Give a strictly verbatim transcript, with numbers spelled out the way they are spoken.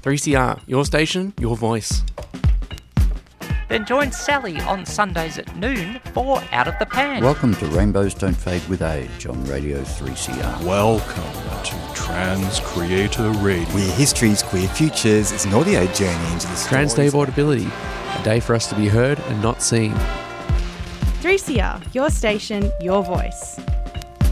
three C R, your station, your voice. Then join Sally on Sundays at noon for Out of the Pan. Welcome to Rainbows Don't Fade with Age on Radio three C R. Welcome to Trans Creator Radio. Queer histories, queer futures. It's an audio journey into the stories. Trans Day of Audibility, a day for us to be heard and not seen. three C R, your station, your voice.